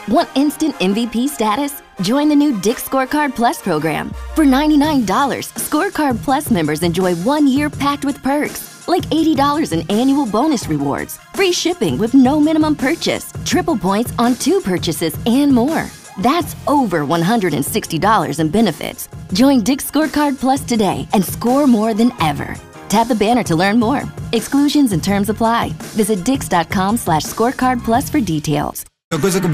Want instant MVP status? Join the new Dick's Scorecard Plus program. For $99, Scorecard Plus members enjoy 1 year packed with perks, like $80 in annual bonus rewards, free shipping with no minimum purchase, triple points on 2 purchases, and more. That's over $160 in benefits. Join Dick's Scorecard Plus today and score more than ever. Tap the banner to learn more. Exclusions and terms apply. Visit dix.com/scorecardplus for details. Uma coisa que